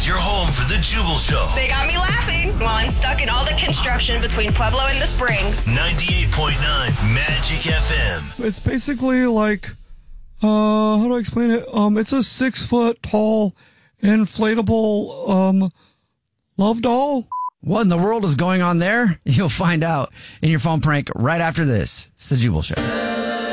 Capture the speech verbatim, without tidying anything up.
your home for the Jubal Show. They got me laughing while I'm stuck in all the construction between Pueblo and the Springs. ninety-eight point nine Magic F M. It's basically like, uh, how do I explain it? Um, it's a six foot tall inflatable um love doll. What in the world is going on there? You'll find out in your phone prank right after this. It's the Jubal Show.